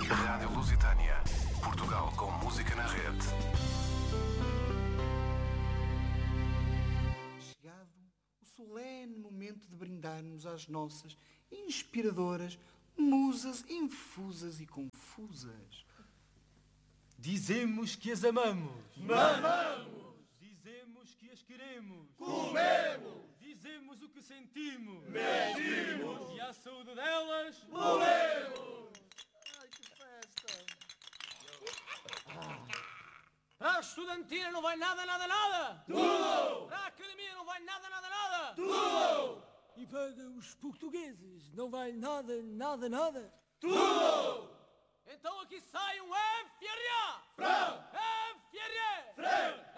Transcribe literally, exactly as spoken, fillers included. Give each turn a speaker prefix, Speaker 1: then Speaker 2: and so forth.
Speaker 1: Rádio Lusitânia. Portugal com música na rede.
Speaker 2: Chegado o solene momento de brindarmos às nossas inspiradoras musas infusas e confusas.
Speaker 3: Dizemos que as amamos.
Speaker 4: Mamamos.
Speaker 3: Dizemos que as queremos.
Speaker 4: Comemos.
Speaker 3: Dizemos o que sentimos.
Speaker 4: Medimos.
Speaker 3: E à saúde delas
Speaker 4: Morremos.
Speaker 2: Ai, que festa!
Speaker 3: Para a estudantina não vai nada, nada, nada.
Speaker 4: Tudo.
Speaker 3: Para a academia não vai nada, nada, nada.
Speaker 4: Tudo.
Speaker 3: E para os portugueses não vai nada, nada, nada.
Speaker 4: Tudo.
Speaker 3: Então aqui sai um F R A.
Speaker 4: Frão.
Speaker 3: F R A.
Speaker 4: Frão.